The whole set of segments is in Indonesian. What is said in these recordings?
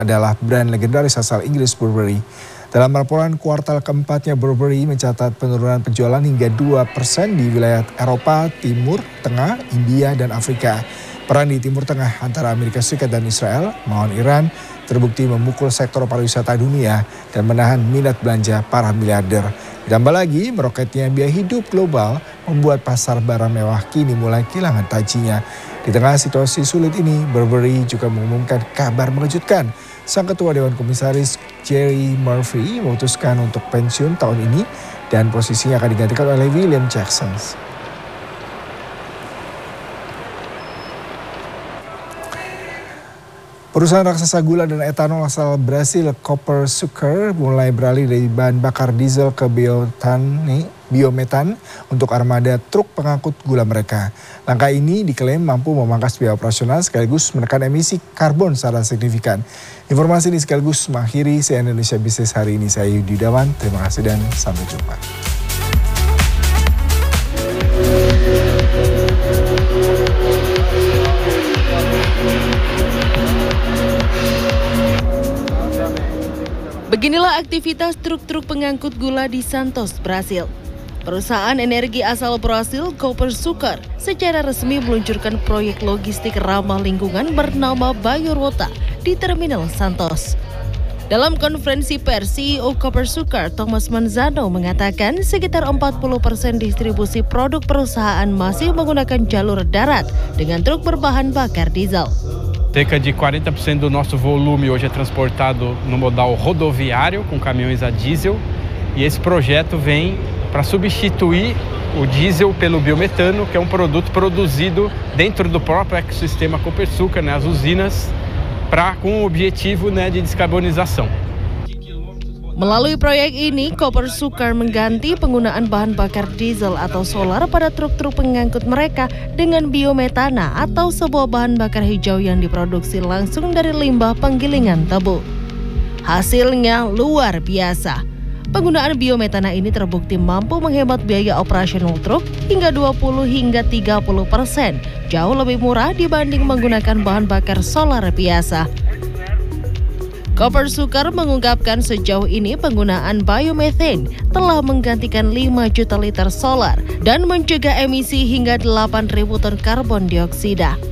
adalah brand legendaris asal Inggris Burberry. Dalam laporan kuartal keempatnya, Burberry mencatat penurunan penjualan hingga 2% di wilayah Eropa, Timur Tengah, India, dan Afrika. Perang di Timur Tengah antara Amerika Serikat dan Israel melawan Iran terbukti memukul sektor pariwisata dunia dan menahan minat belanja para miliarder. Ditambah lagi, meroketnya biaya hidup global membuat pasar barang mewah kini mulai kehilangan tajinya. Di tengah situasi sulit ini, Burberry juga mengumumkan kabar mengejutkan. Sang Ketua Dewan Komisaris Jerry Murphy memutuskan untuk pensiun tahun ini dan posisinya akan digantikan oleh William Jackson. Perusahaan raksasa gula dan etanol asal Brasil Copper Sugar mulai beralih dari bahan bakar diesel ke biometan untuk armada truk pengangkut gula mereka. Langkah ini diklaim mampu memangkas biaya operasional sekaligus menekan emisi karbon secara signifikan. Informasi ini sekaligus mengakhiri CNN Indonesia Business hari ini. Saya Yudi Dawan, terima kasih dan sampai jumpa. Beginilah aktivitas truk-truk pengangkut gula di Santos, Brasil. Perusahaan energi asal Brasil, Copper Sugar, secara resmi meluncurkan proyek logistik ramah lingkungan bernama Biorota di Terminal Santos. Dalam konferensi pers, CEO Copper Sugar, Thomas Manzano, mengatakan sekitar 40% distribusi produk perusahaan masih menggunakan jalur darat dengan truk berbahan bakar diesel. Cerca de 40% do nosso volume hoje é transportado no modal rodoviário com caminhões a diesel e esse projeto vem para substituir o diesel pelo biometano, que é produto produzido dentro do próprio ecossistema Copper Sugar, as usinas, com o objetivo de descarbonização. Melalui proyek ini, Copper Sugar mengganti penggunaan bahan bakar diesel atau solar pada truk-truk pengangkut mereka dengan biometana atau sebuah bahan bakar hijau yang diproduksi langsung dari limbah penggilingan tebu. Hasilnya luar biasa. Penggunaan biometana ini terbukti mampu menghemat biaya operasional truk hingga 20 hingga 30%, jauh lebih murah dibanding menggunakan bahan bakar solar biasa. Copper Sugar mengungkapkan sejauh ini penggunaan biomethane telah menggantikan 5 juta liter solar dan mencegah emisi hingga 8.000 ton karbon dioksida.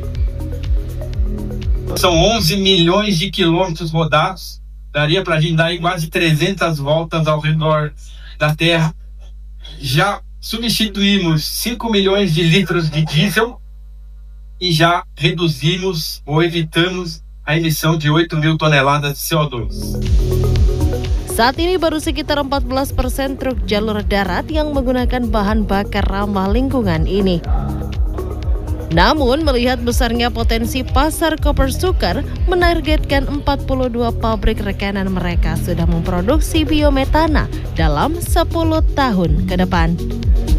São 11 milhões de quilômetros rodados, daria para a gente dar quase 300 voltas ao redor da Terra. Já substituímos 5 milhões de litros de diesel e já reduzimos ou evitamos a emissão de 8.000 toneladas de CO2. Saat ini baru sekitar 14% truk jalur darat yang menggunakan bahan bakar ramah lingkungan ini. Namun melihat besarnya potensi pasar Copper Sugar, menargetkan 42 pabrik rekanan mereka sudah memproduksi biometana dalam 10 tahun ke depan.